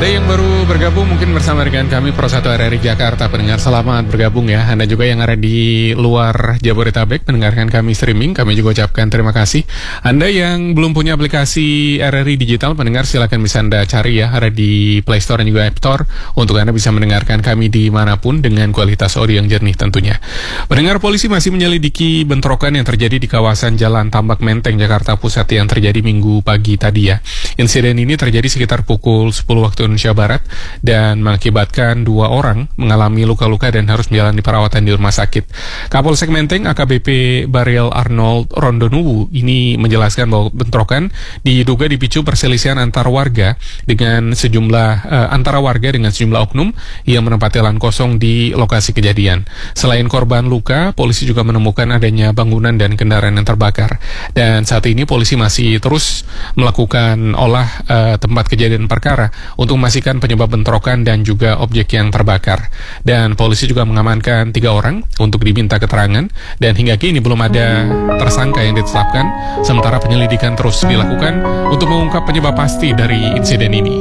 Anda yang baru bergabung mungkin bersama dengan kami Pro 1 RRI Jakarta, pendengar selamat bergabung ya. Anda juga yang ada di luar Jabodetabek mendengarkan kami streaming, kami juga ucapkan terima kasih. Anda yang belum punya aplikasi RRI Digital, pendengar silakan bisa Anda cari ya, ada di Play Store dan juga App Store untuk Anda bisa mendengarkan kami dimanapun dengan kualitas audio yang jernih tentunya. Pendengar, polisi masih menyelidiki bentrokan yang terjadi di kawasan Jalan Tambak Menteng, Jakarta Pusat yang terjadi Minggu pagi tadi ya. Insiden ini terjadi sekitar pukul 10 waktu Indonesia Barat dan mengakibatkan 2 orang mengalami luka-luka dan harus menjalani perawatan di rumah sakit. Kapolsek Menteng AKBP Bariel Arnold Rondonuwu ini menjelaskan bahwa bentrokan diduga dipicu perselisihan antara warga dengan sejumlah oknum yang menempati lahan kosong di lokasi kejadian. Selain korban luka, polisi juga menemukan adanya bangunan dan kendaraan yang terbakar. Dan saat ini polisi masih terus melakukan olah tempat kejadian perkara untuk memastikan penyebab bentrokan dan juga objek yang terbakar. Dan polisi juga mengamankan 3 orang untuk diminta keterangan dan hingga kini belum ada tersangka yang ditetapkan, sementara penyelidikan terus dilakukan untuk mengungkap penyebab pasti dari insiden ini.